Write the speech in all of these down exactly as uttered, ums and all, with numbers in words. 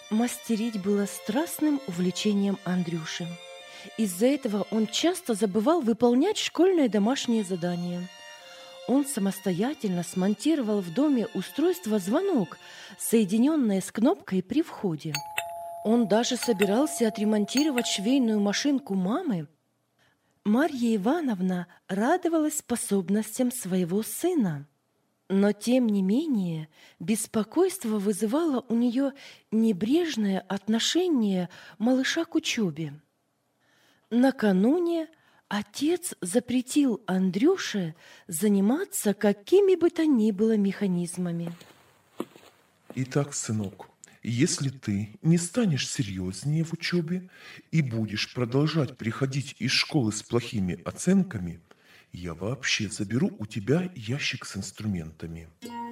Мастерить было страстным увлечением Андрюши. Из-за этого он часто забывал выполнять школьные домашние задания. Он самостоятельно смонтировал в доме устройство «Звонок», соединенное с кнопкой при входе. Он даже собирался отремонтировать швейную машинку мамы. Марья Ивановна радовалась способностям своего сына. Но, тем не менее, беспокойство вызывало у нее небрежное отношение малыша к учебе. Накануне отец запретил Андрюше заниматься какими бы то ни было механизмами. Итак, сынок, если ты не станешь серьезнее в учебе и будешь продолжать приходить из школы с плохими оценками, я вообще заберу у тебя ящик с инструментами.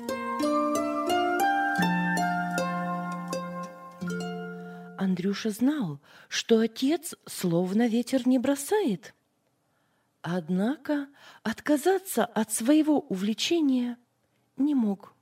Андрюша знал, что отец словно ветер не бросает. Однако отказаться от своего увлечения не мог.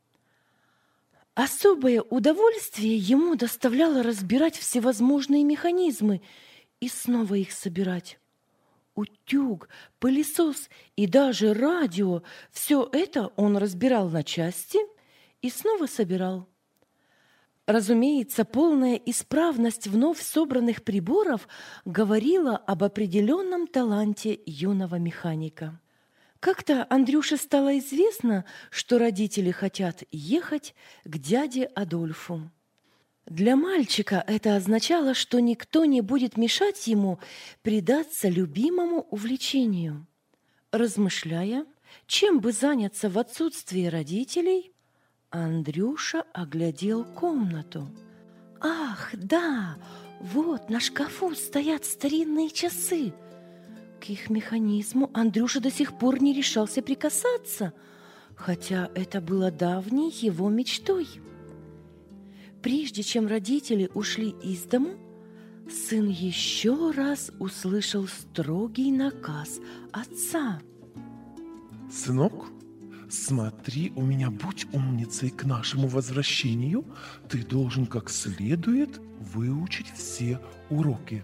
Особое удовольствие ему доставляло разбирать всевозможные механизмы и снова их собирать. Утюг, пылесос и даже радио – все это он разбирал на части и снова собирал. Разумеется, полная исправность вновь собранных приборов говорила об определенном таланте юного механика. Как-то Андрюше стало известно, что родители хотят ехать к дяде Адольфу. Для мальчика это означало, что никто не будет мешать ему предаться любимому увлечению. Размышляя, чем бы заняться в отсутствие родителей, Андрюша оглядел комнату. Ах, да, вот на шкафу стоят старинные часы. К их механизму Андрюша до сих пор не решался прикасаться, хотя это было давней его мечтой. Прежде чем родители ушли из дому, сын еще раз услышал строгий наказ отца. Сынок, смотри, у меня будь умницей к нашему возвращению. Ты должен как следует выучить все уроки.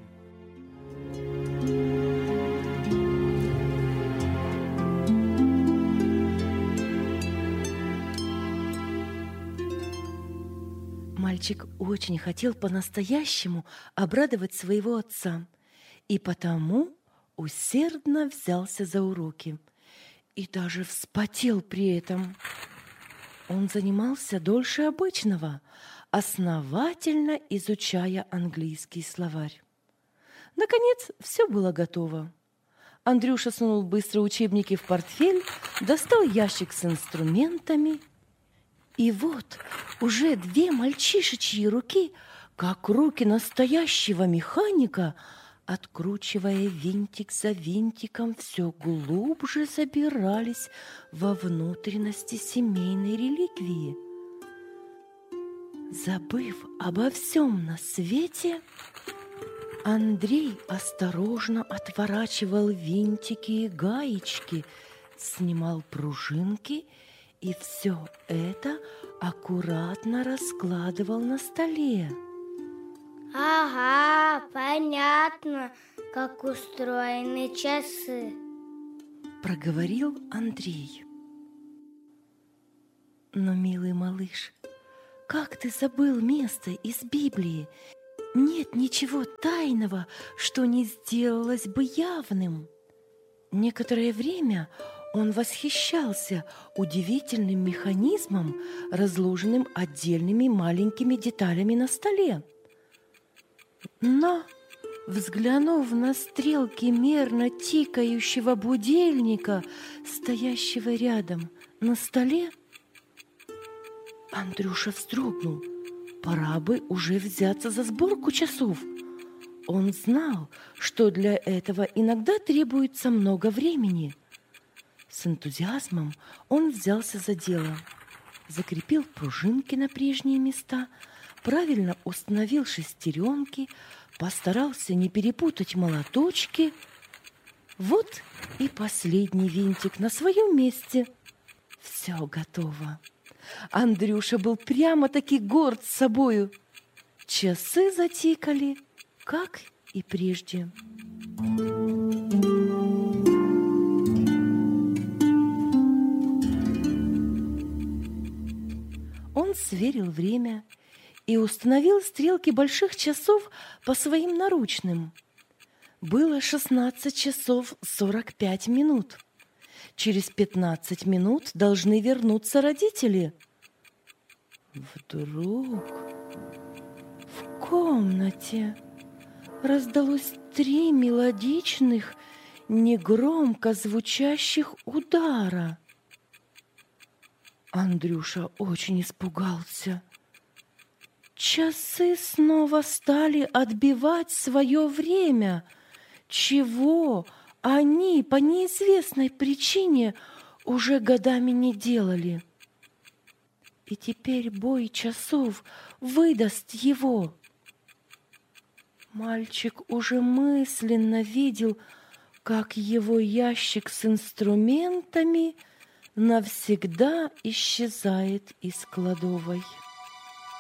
Мальчик очень хотел по-настоящему обрадовать своего отца, и потому усердно взялся за уроки и даже вспотел при этом. Он занимался дольше обычного, основательно изучая английский словарь. Наконец, все было готово. Андрюша сунул быстро учебники в портфель, достал ящик с инструментами. И вот уже две мальчишечьи руки, как руки настоящего механика, откручивая винтик за винтиком, все глубже забирались во внутренности семейной реликвии. Забыв обо всем на свете, Андрей осторожно отворачивал винтики и гаечки, снимал пружинки и все это аккуратно раскладывал на столе. Ага, понятно, как устроены часы, проговорил Андрей. Но, милый малыш, как ты забыл место из Библии? Нет ничего тайного, что не сделалось бы явным. Некоторое время он восхищался удивительным механизмом, разложенным отдельными маленькими деталями на столе. Но, взглянув на стрелки мерно тикающего будильника, стоящего рядом на столе, Андрюша вздрогнул. Пора бы уже взяться за сборку часов. Он знал, что для этого иногда требуется много времени. С энтузиазмом он взялся за дело, закрепил пружинки на прежние места, правильно установил шестеренки, постарался не перепутать молоточки. Вот и последний винтик на своем месте. Все готово. Андрюша был прямо-таки горд собою. часы затикали, как и прежде. Он сверил время и установил стрелки больших часов по своим наручным. Было шестнадцать часов сорок пять минут. Через пятнадцать минут должны вернуться родители. Вдруг в комнате раздалось три мелодичных, негромко звучащих удара. Андрюша очень испугался. Часы снова стали отбивать свое время, чего они по неизвестной причине уже годами не делали. И теперь бой часов выдаст его. Мальчик уже мысленно видел, как его ящик с инструментами навсегда исчезает из кладовой.